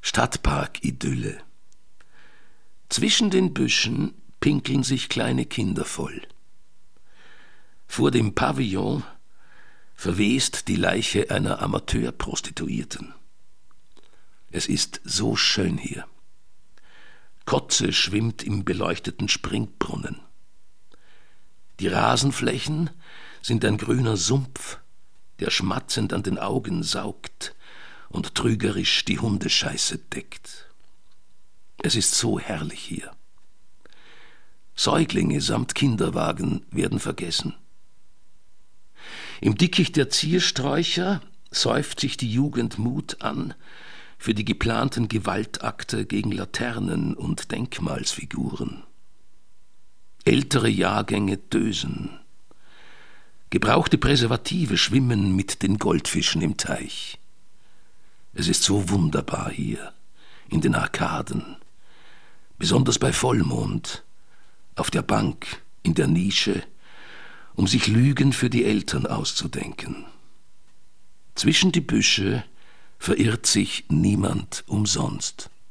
Stadtpark-Idylle. Zwischen den Büschen pinkeln sich kleine Kinder voll. Vor dem Pavillon verwest die Leiche einer Amateurprostituierten. Es ist so schön hier. Kotze schwimmt im beleuchteten Springbrunnen. Die Rasenflächen sind ein grüner Sumpf, der schmatzend an den Augen saugt und trügerisch die Hundescheiße deckt. Es ist so herrlich hier. Säuglinge samt Kinderwagen werden vergessen. Im Dickicht der Ziersträucher säuft sich die Jugend Mut an für die geplanten Gewaltakte gegen Laternen und Denkmalsfiguren. Ältere Jahrgänge dösen. Gebrauchte Präservative schwimmen mit den Goldfischen im Teich. Es ist so wunderbar hier, in den Arkaden, besonders bei Vollmond, auf der Bank, in der Nische, um sich Lügen für die Eltern auszudenken. Zwischen die Büsche verirrt sich niemand umsonst.